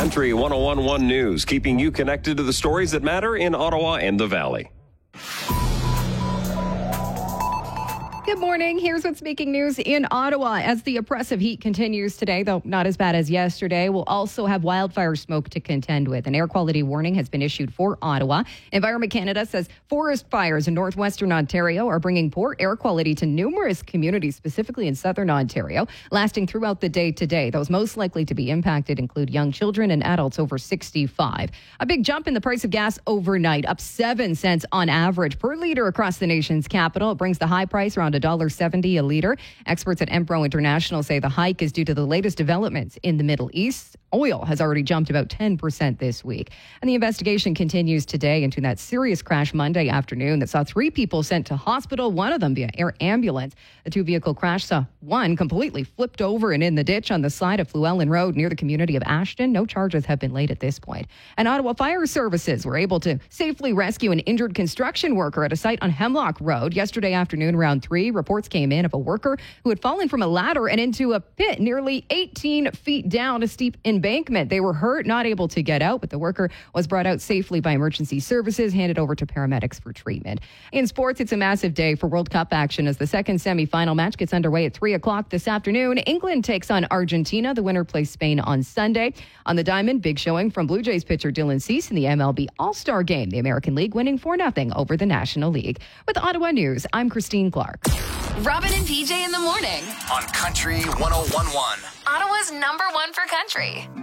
Country 101.1 News, keeping you connected to the stories that matter in Ottawa and the Valley. Good morning. Here's what's making news in Ottawa as the oppressive heat continues today, though not as bad as yesterday. We'll also have wildfire smoke to contend with. An air quality warning has been issued for Ottawa. Environment Canada says forest fires in northwestern Ontario are bringing poor air quality to numerous communities, specifically in southern Ontario, lasting throughout the day today. Those most likely to be impacted include young children and adults over 65. A big jump in the price of gas overnight, up 7 cents on average per liter across the nation's capital. It brings the high price around $1.70 a liter. Experts at Empro International say the hike is due to the latest developments in the Middle East. Oil has already jumped about 10% this week. And the investigation continues today into that serious crash Monday afternoon that saw 3 people sent to hospital, one of them via air ambulance. The 2-vehicle crash saw one completely flipped over and in the ditch on the side of Llewellyn Road near the community of Ashton. No charges have been laid at this point. And Ottawa Fire Services were able to safely rescue an injured construction worker at a site on Hemlock Road. Yesterday afternoon around 3, reports came in of a worker who had fallen from a ladder and into a pit nearly 18 feet down a steep embankment. They were hurt, not able to get out, but the worker was brought out safely by emergency services, handed over to paramedics for treatment. In sports, it's a massive day for World Cup action as the second semifinal match gets underway at 3 o'clock this afternoon. England takes on Argentina. The winner plays Spain on Sunday. On the diamond, big showing from Blue Jays pitcher Dylan Cease in the MLB All-Star Game. The American League winning 4-0 over the National League. With Ottawa News, I'm Christine Clark. Robin and PJ in the morning on Country 101.1. Ottawa's #1 for country.